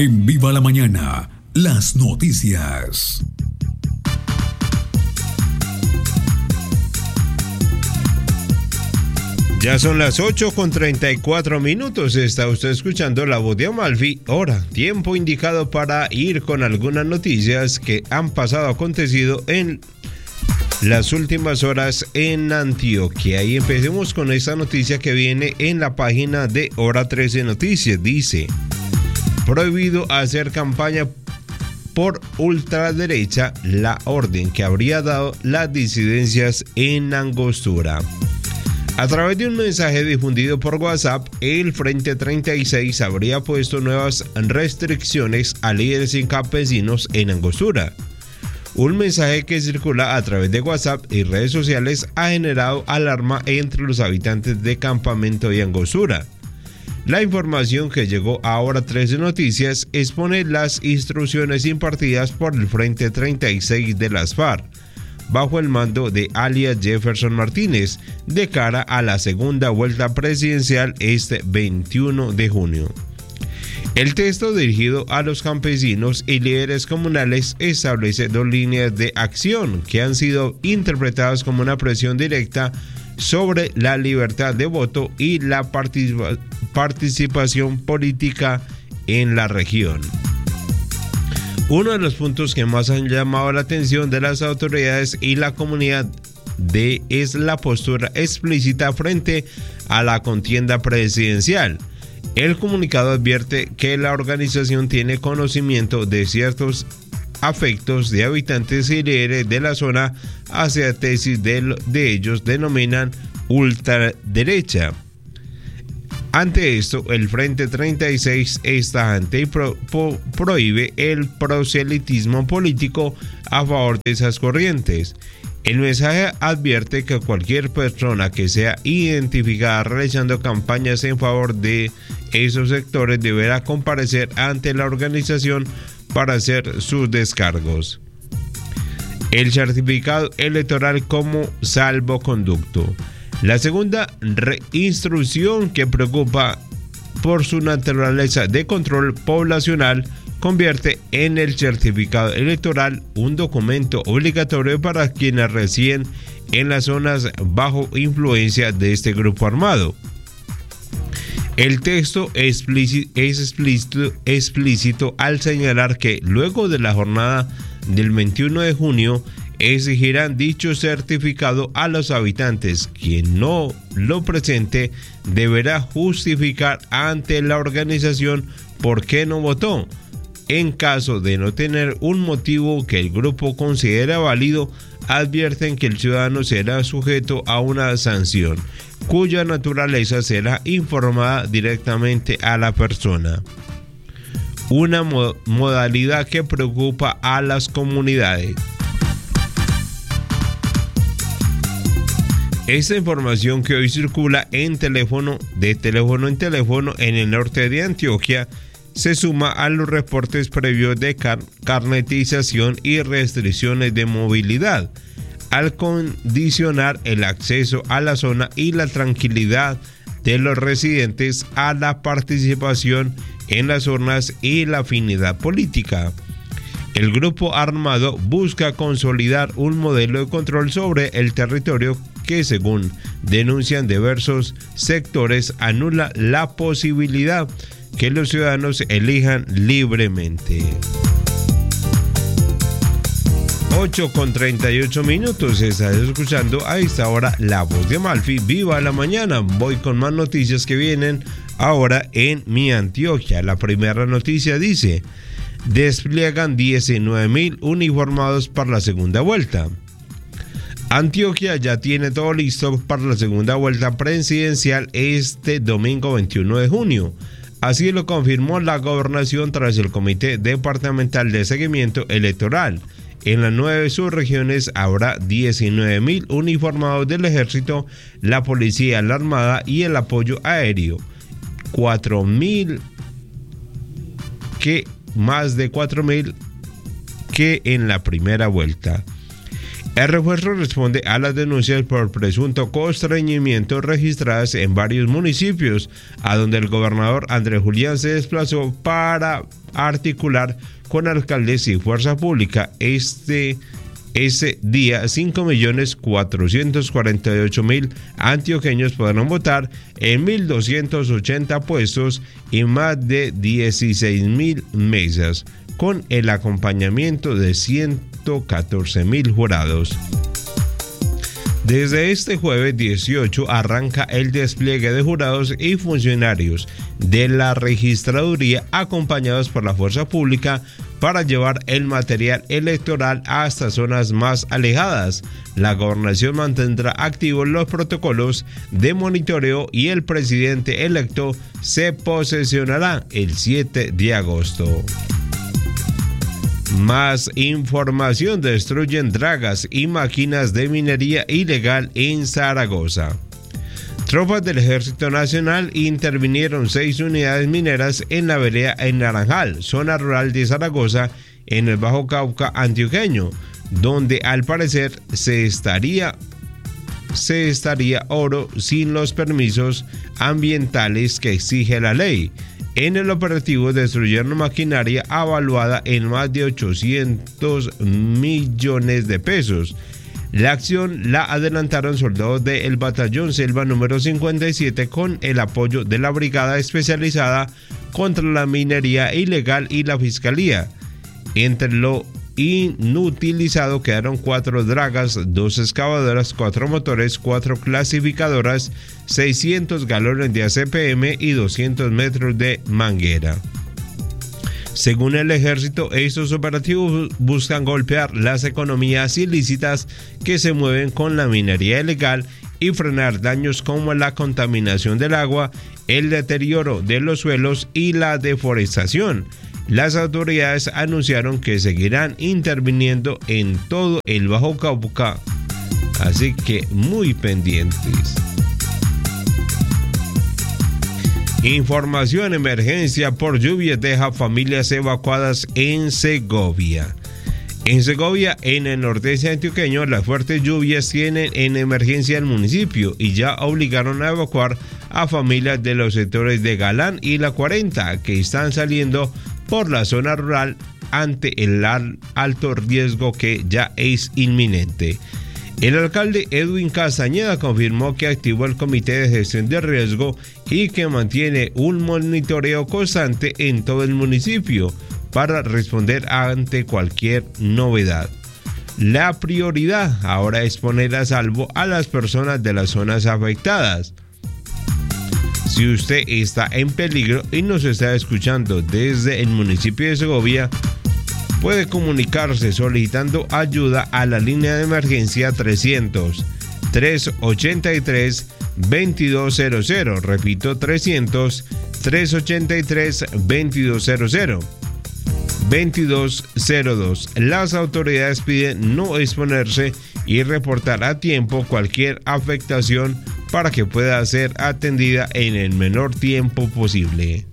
En Viva la Mañana, las noticias. Ya son las 8:34. Está usted escuchando La Voz de Amalfi. Hora, tiempo indicado para ir con algunas noticias que han acontecido en las últimas horas en Antioquia. Y empecemos con esta noticia que viene en la página de Hora 13 Noticias. Dice: prohibido hacer campaña por ultraderecha, la orden que habría dado las disidencias en Angostura. A través de un mensaje difundido por WhatsApp, el Frente 36 habría puesto nuevas restricciones a líderes y campesinos en Angostura. Un mensaje que circula a través de WhatsApp y redes sociales ha generado alarma entre los habitantes de Campamento y Angostura. La información que llegó a Hora 13 Noticias expone las instrucciones impartidas por el Frente 36 de las FARC, bajo el mando de alias Jefferson Martínez, de cara a la segunda vuelta presidencial este 21 de junio. El texto dirigido a los campesinos y líderes comunales establece dos líneas de acción que han sido interpretadas como una presión directa sobre la libertad de voto y la participación política en la región. Uno de los puntos que más han llamado la atención de las autoridades y la comunidad es la postura explícita frente a la contienda presidencial. El comunicado advierte que la organización tiene conocimiento de ciertos afectos de habitantes y líderes de la zona hacia tesis de ellos denominan ultraderecha. Ante esto, el Frente 36 es tajante y prohíbe el proselitismo político a favor de esas corrientes. El mensaje advierte que cualquier persona que sea identificada realizando campañas en favor de esos sectores deberá comparecer ante la organización para hacer sus descargos. El certificado electoral como salvoconducto. La segunda instrucción, que preocupa por su naturaleza de control poblacional, convierte en el certificado electoral un documento obligatorio para quienes residen en las zonas bajo influencia de este grupo armado. El texto es explícito al señalar que luego de la jornada del 21 de junio exigirán dicho certificado a los habitantes. Quien no lo presente deberá justificar ante la organización por qué no votó. En caso de no tener un motivo que el grupo considera válido, advierten que el ciudadano será sujeto a una sanción, cuya naturaleza será informada directamente a la persona. Una modalidad que preocupa a las comunidades. Esta información, que hoy circula de teléfono en teléfono en el norte de Antioquia, se suma a los reportes previos de carnetización y restricciones de movilidad, al condicionar el acceso a la zona y la tranquilidad de los residentes a la participación en las urnas y la afinidad política. El grupo armado busca consolidar un modelo de control sobre el territorio que, según denuncian diversos sectores, anula la posibilidad que los ciudadanos elijan libremente. 8:38. Estás escuchando a esta hora La Voz de Amalfi. Viva la mañana. Voy con más noticias que vienen ahora en mi Antioquia. La primera noticia dice: despliegan 19.000 uniformados para la segunda vuelta. Antioquia ya tiene todo listo para la segunda vuelta presidencial este domingo 21 de junio. Así lo confirmó la gobernación tras el Comité Departamental de Seguimiento Electoral. En las 9 subregiones habrá 19.000 uniformados del Ejército, la Policía, la Armada y el apoyo aéreo. 4.000 más de 4.000 que en la primera vuelta. El refuerzo responde a las denuncias por presunto constreñimiento registradas en varios municipios, a donde el gobernador Andrés Julián se desplazó para articular con alcaldes y fuerza pública. Ese día 5.448.000 antioqueños podrán votar en 1.280 puestos y más de 16.000 mesas, con el acompañamiento de 114.000 jurados. Desde este jueves 18 arranca el despliegue de jurados y funcionarios de la registraduría acompañados por la fuerza pública para llevar el material electoral hasta zonas más alejadas. La gobernación mantendrá activos los protocolos de monitoreo y el presidente electo se posesionará el 7 de agosto. Más información: destruyen dragas y máquinas de minería ilegal en Zaragoza. Tropas del Ejército Nacional intervinieron 6 unidades mineras en la vereda en Naranjal, zona rural de Zaragoza, en el Bajo Cauca antioqueño, donde al parecer se estaría oro sin los permisos ambientales que exige la ley. En el operativo destruyeron maquinaria avaluada en más de 800 millones de pesos. La acción la adelantaron soldados del Batallón Selva número 57 con el apoyo de la Brigada Especializada contra la Minería Ilegal y la Fiscalía. Entre lo inutilizado quedaron 4 dragas, 2 excavadoras, 4 motores, 4 clasificadoras, 600 galones de ACPM y 200 metros de manguera. Según el ejército, estos operativos buscan golpear las economías ilícitas que se mueven con la minería ilegal y frenar daños como la contaminación del agua, el deterioro de los suelos y la deforestación. Las autoridades anunciaron que seguirán interviniendo en todo el Bajo Cauca, así que muy pendientes. Información: emergencia por lluvias deja familias evacuadas en Segovia. En Segovia, en el nordeste antioqueño, las fuertes lluvias tienen en emergencia el municipio y ya obligaron a evacuar a familias de los sectores de Galán y La 40 que están saliendo por la zona rural ante el alto riesgo que ya es inminente. El alcalde Edwin Castañeda confirmó que activó el Comité de Gestión de Riesgo y que mantiene un monitoreo constante en todo el municipio para responder ante cualquier novedad. La prioridad ahora es poner a salvo a las personas de las zonas afectadas. Si usted está en peligro y nos está escuchando desde el municipio de Segovia, puede comunicarse solicitando ayuda a la línea de emergencia 300-383-2200. Repito, 300-383-2200. Las autoridades piden no exponerse y reportar a tiempo cualquier afectación para que pueda ser atendida en el menor tiempo posible.